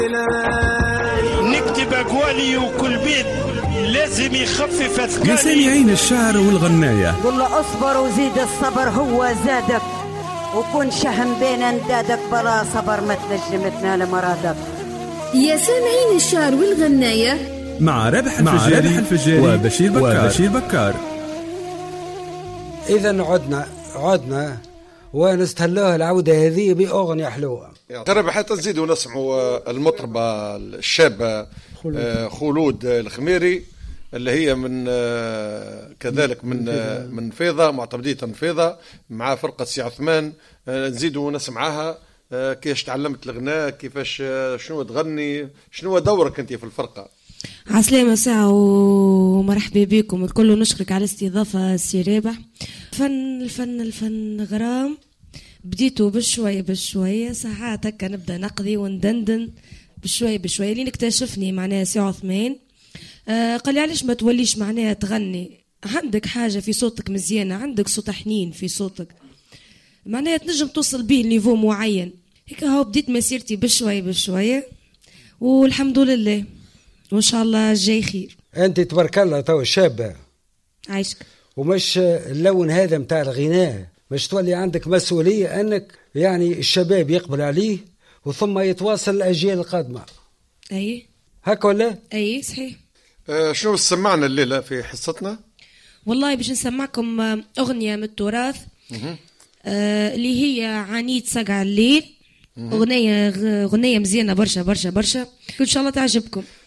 نكتب أقوالي وكل بيت لازم يخفف أثقالي. يا سامعين الشعر والغناية، قل له اصبر وزيد الصبر هو زادك، وكن شهم بين اندادك بلا صبر ما تنجم تنال مرادك. يا سامعين الشعر والغناية مع رابح الفجاري وبشير بكار. إذا عدنا ونستهلوها العودة هذه بأغنية حلوة. ترى حتى نزيدوا نسمعوا المطربة الشابة خلود الخميري اللي هي من كذلك من فيضة، معتمدية فيضة مع فرقة سي عثمان. نزيدوا نسمعها كيفاش تعلمت الغناء، كيفاش شنو تغني، شنو دورك انت في الفرقة. عسلامة ساعة ومرحبا بكم الكل، نشكرك على استضافة سي رابح. الفن غرام، بديتو بشوية ساعات هكا نبدأ نقضي وندندن بشوية اللي نكتشفني معناها سي عثمان قال لي علاش ما توليش معناها تغني، عندك حاجة في صوتك مزيانة، عندك صوت حنين في صوتك معناها تنجم توصل به لنيفو معين. هيك هاو بديت مسيرتي بشوية والحمد لله وإن شاء الله جاي خير. أنت تبارك الله تو شابة عايشك، ومش اللون هذا متاع الغناء مش تولي عندك مسؤولية أنك يعني الشباب يقبل عليه وثم يتواصل الأجيال القادمة. أي هكا ولا؟ أي صحيح. شنو سمعنا الليلة في حصتنا؟ والله باش نسمعكم أغنية من التراث اللي هي عنيد سقع الليل. أغنية مزيانة برشا إن شاء الله تعجبكم.